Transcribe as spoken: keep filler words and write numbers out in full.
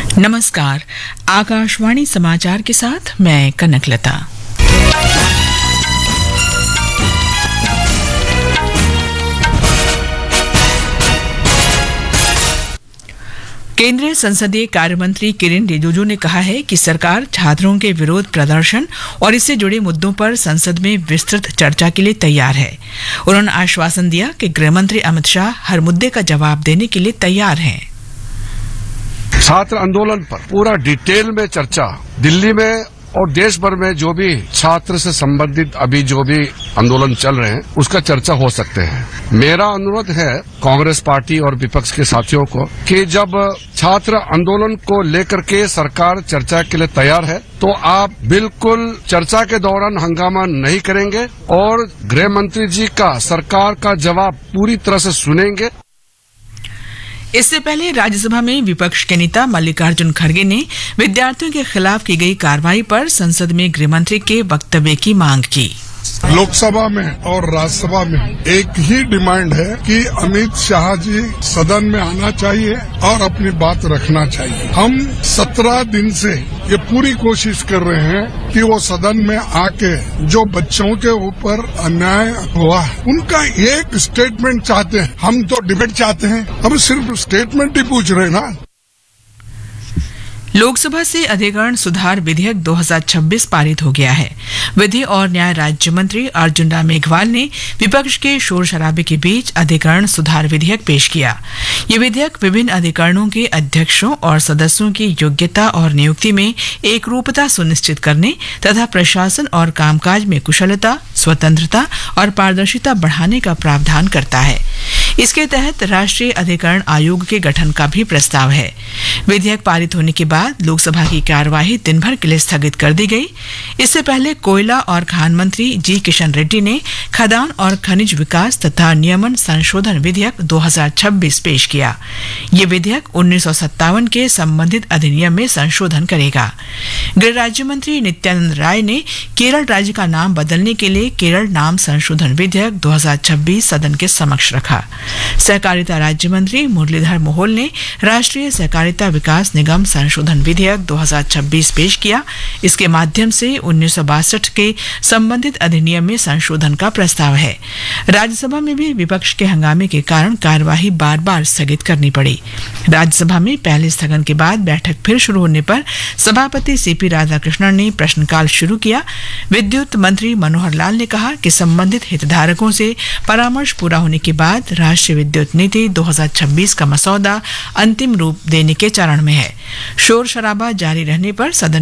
नमस्कार, आकाशवाणी समाचार के साथ मैं कनकलता। केंद्रीय संसदीय कार्य मंत्री किरेन रिजिजू ने कहा है कि सरकार छात्रों के विरोध प्रदर्शन और इससे जुड़े मुद्दों पर संसद में विस्तृत चर्चा के लिए तैयार है। उन्होंने आश्वासन दिया कि गृह मंत्री अमित शाह हर मुद्दे का जवाब देने के लिए तैयार हैं। छात्र आंदोलन पर पूरा डिटेल में चर्चा दिल्ली में और देश भर में जो भी छात्र से संबंधित अभी जो भी आंदोलन चल रहे हैं उसका चर्चा हो सकते हैं। मेरा अनुरोध है कांग्रेस पार्टी और विपक्ष के साथियों को कि जब छात्र आंदोलन को लेकर के सरकार चर्चा के लिए तैयार है तो आप बिल्कुल चर्चा के दौरान हंगामा नहीं करेंगे और गृह मंत्री जी का सरकार का जवाब पूरी तरह से सुनेंगे। इससे पहले राज्यसभा में विपक्ष के नेता मल्लिकार्जुन खड़गे ने विद्यार्थियों के खिलाफ की गई कार्रवाई पर संसद में गृहमंत्री के वक्तव्य की मांग की। लोकसभा में और राज्यसभा में एक ही डिमांड है कि अमित शाह जी सदन में आना चाहिए और अपनी बात रखना चाहिए। हम सत्रह दिन से ये पूरी कोशिश कर रहे हैं कि वो सदन में आके जो बच्चों के ऊपर अन्याय हुआ है उनका एक स्टेटमेंट चाहते हैं। हम तो डिबेट चाहते हैं, हम सिर्फ स्टेटमेंट ही पूछ रहे हैं ना। लोकसभा से अधिकरण सुधार विधेयक दो हज़ार छब्बीस पारित हो गया है। विधि और न्याय राज्य मंत्री अर्जुन राम मेघवाल ने विपक्ष के शोर शराबे के बीच अधिकरण सुधार विधेयक पेश किया। ये विधेयक विभिन्न अधिकरणों के अध्यक्षों और सदस्यों की योग्यता और नियुक्ति में एकरूपता सुनिश्चित करने तथा प्रशासन और कामकाज में कुशलता, स्वतंत्रता और पारदर्शिता बढ़ाने का प्रावधान करता है। इसके तहत राष्ट्रीय अधिकरण आयोग के गठन का भी प्रस्ताव है। विधेयक पारित होने के बाद लोकसभा की कार्यवाही दिन भर के लिए स्थगित कर दी गई। इससे पहले कोयला और खान मंत्री जी किशन रेड्डी ने खदान और खनिज विकास तथा नियमन संशोधन विधेयक दो हज़ार छब्बीस पेश किया। ये विधेयक उन्नीस सौ सत्तावन के संबंधित अधिनियम में संशोधन करेगा। गृह राज्य मंत्री नित्यानंद राय ने केरल राज्य का नाम बदलने के लिए केरल नाम संशोधन विधेयक दो हज़ार छब्बीस सदन के समक्ष रखा। सहकारिता राज्य मंत्री मुरलीधर मोहोल ने राष्ट्रीय सहकारिता विकास निगम संशोधन विधेयक दो हज़ार छब्बीस पेश किया। इसके माध्यम से उन्नीस सौ बासठ के संबंधित अधिनियम में संशोधन का प्रस्ताव है। राज्यसभा में भी विपक्ष के हंगामे के कारण कार्यवाही बार बार स्थगित करनी पड़ी। राज्यसभा में पहले स्थगन के बाद बैठक फिर शुरू होने पर सभापति सीपी राधाकृष्णन ने प्रश्नकाल शुरू किया। विद्युत मंत्री मनोहर लाल ने कहा कि संबंधित हितधारकों से परामर्श पूरा होने के बाद राष्ट्रीय विद्युत नीति दो हज़ार छब्बीस का मसौदा अंतिम रूप देने के चरण में है। शोर शराबा जारी रहने पर सदन